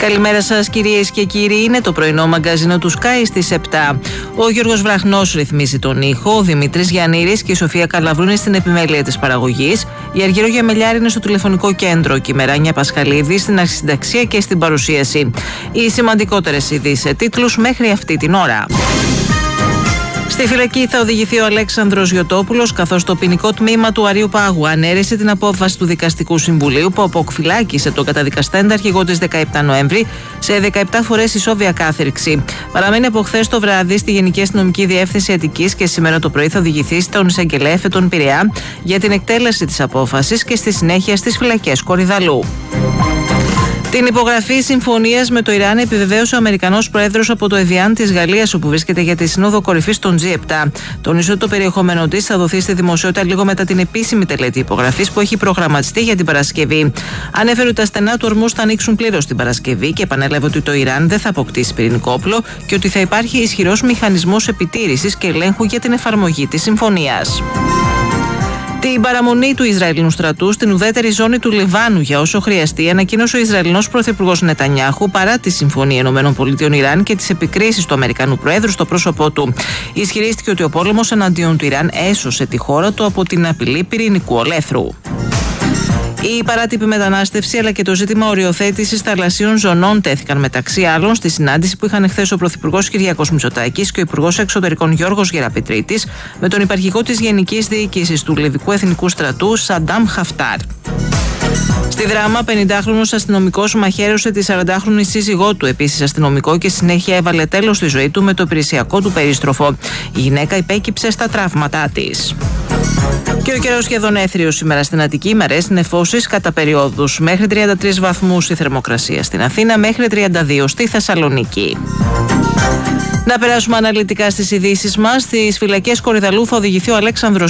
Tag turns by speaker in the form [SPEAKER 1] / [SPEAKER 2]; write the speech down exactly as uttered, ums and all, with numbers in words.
[SPEAKER 1] Καλημέρα σας κυρίες και κύριοι, είναι το πρωινό μαγκαζίνο του Sky στις επτά. Ο Γιώργος Βραχνός ρυθμίζει τον ήχο, ο Δημήτρης Γιαννήρης και η Σοφία Καρλαβρού είναι στην επιμέλεια της παραγωγής. Η Αργυρό Γεμελιάρη είναι στο τηλεφωνικό κέντρο και η Μεράνια Πασχαλίδη στην αρχισυνταξία και στην παρουσίαση. Οι σημαντικότερες ειδήσεις σε τίτλους μέχρι αυτή την ώρα. Στη φυλακή θα οδηγηθεί ο Αλέξανδρος Γιωτόπουλος, καθώς το ποινικό τμήμα του Αρείου Πάγου ανέρεσε την απόφαση του Δικαστικού Συμβουλίου που αποκφυλάκησε τον καταδικαστέντα αρχηγό της δεκαεπτά Νοέμβρη σε δεκαεπτά φορές ισόβια κάθριξη. Παραμένει από χθες το βράδυ στη Γενική Αστυνομική Διεύθυνση Αττικής και σήμερα το πρωί θα οδηγηθεί στον εισαγγελέα Εφετών Πειραιά για την εκτέλεση της απόφασης και στη συνέχεια στις φυλακές Κορυδαλλού. Την υπογραφή συμφωνίας με το Ιράν επιβεβαίωσε ο Αμερικανός Πρόεδρος από το Εβιάν της Γαλλίας, όπου βρίσκεται για τη Σύνοδο Κορυφής των τζι επτά. Τόνισε ότι το περιεχόμενο της θα δοθεί στη δημοσιότητα λίγο μετά την επίσημη τελετή υπογραφής που έχει προγραμματιστεί για την Παρασκευή. Ανέφερε ότι τα στενά του ορμούς θα ανοίξουν πλήρως την Παρασκευή και επανέλαβε ότι το Ιράν δεν θα αποκτήσει πυρηνικό όπλο και ότι θα υπάρχει ισχυρός μηχανισμός επιτήρησης και ελέγχου για την εφαρμογή της συμφωνίας. Την παραμονή του Ισραηλινού στρατού στην ουδέτερη ζώνη του Λιβάνου για όσο χρειαστεί, ανακοίνωσε ο Ισραηλινός Πρωθυπουργός Νετανιάχου παρά τη Συμφωνία ΗΠΑ Ιράν και τις επικρίσεις του Αμερικανού Προέδρου στο πρόσωπό του. Ισχυρίστηκε ότι ο πόλεμος εναντίον του Ιράν έσωσε τη χώρα του από την απειλή πυρηνικού ολέθρου. Η παράτυπη μετανάστευση αλλά και το ζήτημα οριοθέτησης θαλασσίων ζωνών τέθηκαν μεταξύ άλλων στη συνάντηση που είχαν εχθές ο Πρωθυπουργός Κυριάκος Μητσοτάκης και ο Υπουργός Εξωτερικών Γιώργος Γεραπετρίτης με τον υπαρχηγό της Γενικής Διοίκησης του Λιβικού Εθνικού Στρατού Σαντάμ Χαφτάρ. Στη Δράμα, πενηντάχρονος αστυνομικός μαχαίρωσε τη σαραντάχρονη σύζυγό του, επίσης αστυνομικό, και συνέχεια έβαλε τέλος στη ζωή του με το υπηρεσιακό του περίστροφο. Η γυναίκα υπέκυψε στα τραύματά της. Και ο καιρός σχεδόν έθριος σήμερα στην Αττική, ημερές νεφώσεις κατά περιόδους. Μέχρι τριάντα τρεις βαθμούς η θερμοκρασία στην Αθήνα, μέχρι τριάντα δύο στη Θεσσαλονίκη. Να περάσουμε αναλυτικά στις ειδήσεις μας. Στις φυλακές Κορυδαλλού θα οδηγηθεί ο Αλέξανδρος